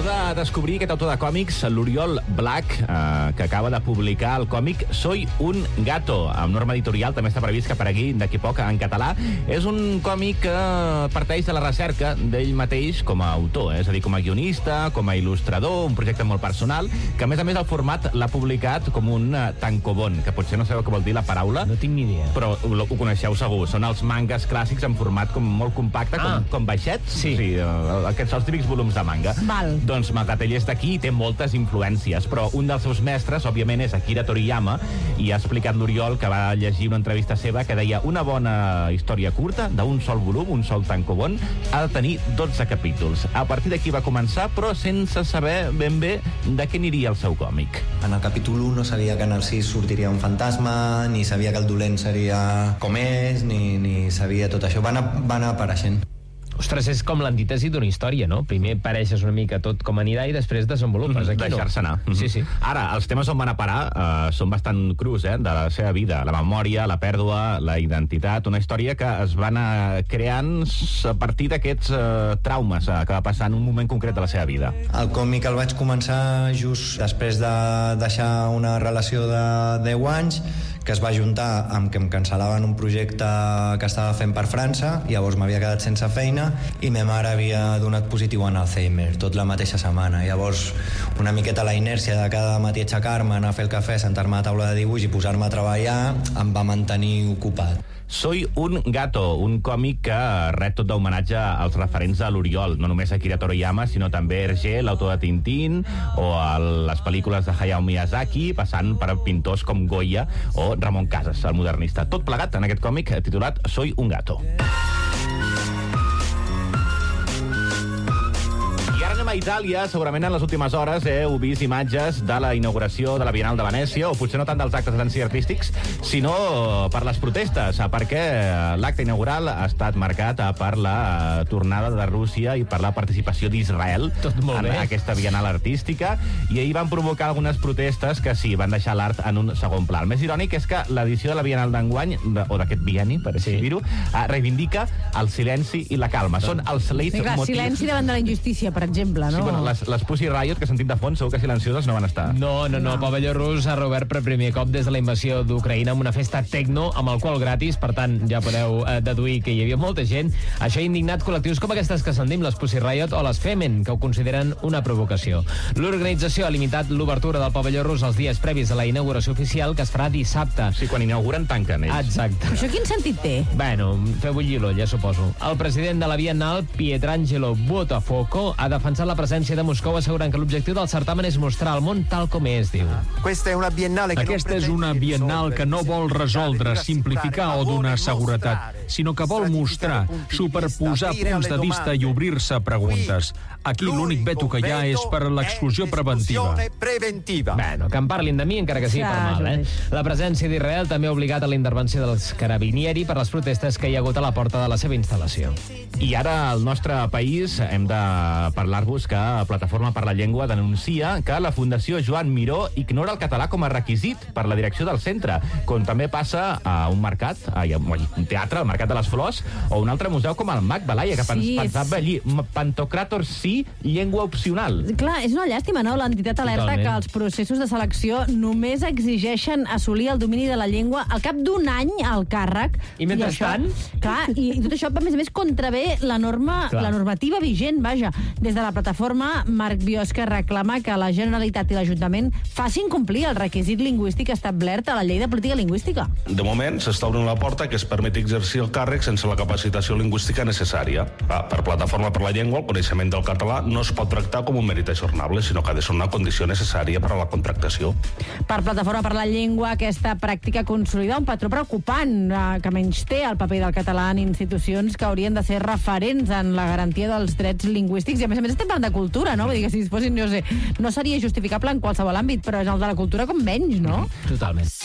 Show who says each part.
Speaker 1: Acabeu de descobrir aquest autor de còmics, l'Oriol Black, que acaba de publicar el còmic Soy un gato, amb norma editorial, també està previst que aparegui d'aquí poc en català. És un còmic que parteix de la recerca d'ell mateix com a autor, és a dir, com a guionista, com a il·lustrador, un projecte molt personal, que a més el format l'ha publicat com un tankobon, que potser no sabeu què vol dir la paraula.
Speaker 2: No tinc ni idea.
Speaker 1: Però ho coneixeu segur. Són els mangas clàssics en format com molt compacte, com baixets.
Speaker 2: Sí.
Speaker 1: Sí, aquests són els típics volums de manga.
Speaker 3: Val.
Speaker 1: Doncs malgrat ell és d'aquí, té moltes influències, però un dels seus mestres, òbviament, és Akira Toriyama, i ha explicat l'Oriol que va llegir una entrevista seva que deia una bona història curta, d'un sol volum, un sol tankobon, ha de tenir 12 capítols. A partir d'aquí va començar, però sense saber ben bé de què aniria el seu còmic.
Speaker 4: En el capítol 1 no sabia que en el 6 sortiria un fantasma, ni sabia que el dolent seria com és, ni sabia tot això. Va anar apareixent.
Speaker 2: Ostres, és com l'antítesi d'una història, no? Primer pareixes una mica tot com anirà i després desenvolupes. Aquí no.
Speaker 1: Deixar-se anar.
Speaker 2: Sí.
Speaker 1: Ara, els temes on van a parar són bastant crus, de la seva vida. La memòria, la pèrdua, la identitat, una història que es va anar creant a partir d'aquests traumes que va passar en un moment concret de la seva vida.
Speaker 4: El còmic el vaig començar just després de deixar una relació de 10 anys, que es va juntar amb que em cancel·laven un projecte que estava fent per França, llavors m'havia quedat sense feina i ma mare havia donat positiu en Alzheimer tot la mateixa setmana. Llavors una miqueta la inèrcia de cada matí aixecar-me, anar a fer el cafè, sentar-me a la taula de dibuix i posar-me a treballar em va mantenir ocupat.
Speaker 1: Soy un gato, un còmic que rep tot d'homenatge als referents de l'Oriol, no només Akira Toriyama, sinó també Hergé, l'autor de Tintín, o les pel·lícules de Hayao Miyazaki, passant per pintors com Goya o Ramon Casas, el modernista. Tot plegat en aquest còmic titulat Soy un gato. A Itàlia, segurament en les últimes hores heu vist imatges de la inauguració de la Bienal de Venècia, o potser no tant dels actes en si artístics, sinó per les protestes, perquè l'acte inaugural ha estat marcat per la tornada de Rússia i per la participació d'Israel en aquesta Bienal artística, i ahir van provocar algunes protestes que sí, van deixar l'art en un segon pla. El més irònic és que l'edició de la Bienal d'enguany, o d'aquest bienni, per així dir-ho, reivindica el silenci i la calma. Són els leitmotivs.
Speaker 3: Silenci davant de la injustícia, per exemple. No?
Speaker 1: Sí, bueno, les Pussy Riot que sentim de fons segur que silencioses no van estar.
Speaker 2: No. El pavelló rus ha reobert per primer cop des de la invasió d'Ucraïna amb una festa tecno, amb alcohol gratis, per tant ja podeu deduir que hi havia molta gent. Això ha indignat col·lectius com aquestes que sentim, les Pussy Riot o les Femen, que ho consideren una provocació. L'organització ha limitat l'obertura del pavelló rus els dies previs a la inauguració oficial, que es farà dissabte.
Speaker 1: Sí, quan inauguren tanquen ells.
Speaker 2: Exacte.
Speaker 3: Però això quin sentit té?
Speaker 2: Bueno, fer bullir l'olla, suposo. El president de la Biennal, Pietrangelo Buotafuoco, ha defensat la presència de Moscou, assegurant que l'objectiu del certamen és mostrar el món tal com és, diu.
Speaker 5: Aquesta és una biennal que no vol resoldre, simplificar o donar seguretat, sinó que vol mostrar, superposar punts de vista i obrir-se a preguntes. Aquí l'únic veto que hi ha és per l'exclusió preventiva.
Speaker 2: Bueno, que en parlin de mi, encara que sigui per mal, La presència d'Israel també ha obligat a la intervenció dels carabinieri per les protestes que hi ha hagut a la porta de la seva instal·lació.
Speaker 1: I ara, al nostre país, hem de parlar-vos que Plataforma per la Llengua denuncia que la Fundació Joan Miró ignora el català com a requisit per la direcció del centre, com també passa a un mercat, un teatre, el Mercat de les Flors, o un altre museu com el MAC Balaia, que pensava allí, Pantocràtor sí, llengua opcional.
Speaker 3: Clar, és una llàstima, no? L'entitat alerta que els processos de selecció només exigeixen assolir el domini de la llengua al cap d'un any al càrrec.
Speaker 2: I mentrestant?
Speaker 3: Clar, i tot això, a més a més, contravé la normativa vigent, vaja. Des de la plataforma, Marc Biosca reclama que la Generalitat i l'Ajuntament facin complir el requisit lingüístic establert a la Llei de Política Lingüística.
Speaker 6: De moment, s'està obrint la porta que es permeti exercir el càrrec sense la capacitació lingüística necessària. Per Plataforma per la Llengua, el coneixement del català no es pot tractar com un mèrit ajornable, sinó que ha de ser una condició necessària per a la contractació.
Speaker 3: Per Plataforma per la Llengua, aquesta pràctica consolida un patró preocupant que menysté el paper del català en institucions que haurien de ser referents en la garantia dels drets lingüístics. I a més estem parlant de cultura, no? Vull dir que si fossin, no seria justificable en qualsevol àmbit, però és el de la cultura com menys, no?
Speaker 2: Totalment.